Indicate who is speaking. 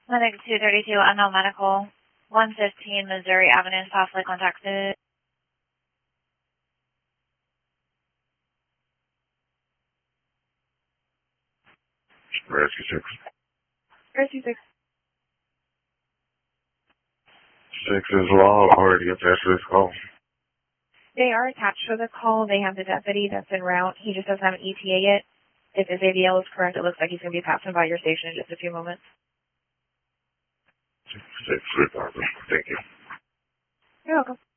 Speaker 1: Clinic 232, Unknown Medical, 115 Missouri Avenue, South Lakeland, Texas.
Speaker 2: Rescue 6.
Speaker 1: Rescue 6.
Speaker 2: 6 is law. Already attached to this call.
Speaker 1: They are attached to the call. They have the deputy that's en route. He just doesn't have an ETA yet. If his ADL is correct, it looks like he's going to be passing by your station in just a few moments.
Speaker 2: 6, 3, 5. Thank you.
Speaker 1: You're welcome.